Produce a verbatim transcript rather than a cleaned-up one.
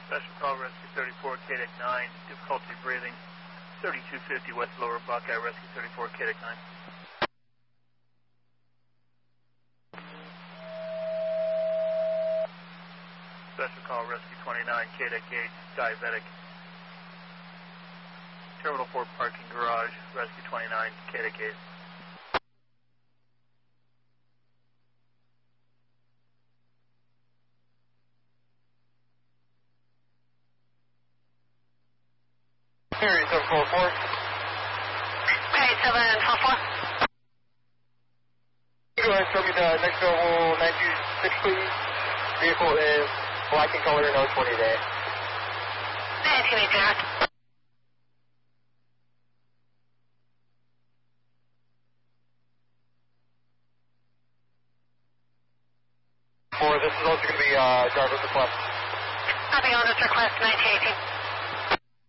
Special call, Rescue thirty-four, K D E C nine, difficulty breathing, thirty-two fifty West Lower Buckeye, Rescue thirty-four, K D E C nine. Special call, Rescue twenty-nine, K D E C eight, diabetic. Terminal four parking garage, Rescue twenty-nine, K D E C eight. Series seven four four. Okay, seven four four. Go ahead and show me the next available nine two six, please. Vehicle is black in color, no twenty day. nineteen eighty. Four, this is also going to be uh, driver's request. Copy, owner's request, nineteen eighteen.